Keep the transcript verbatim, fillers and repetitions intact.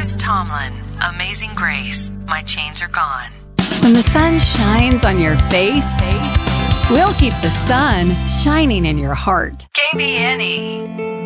Chris Tomlin, Amazing Grace, My Chains Are Gone. When the sun shines on your face, we'll keep the sun shining in your heart. K B N E.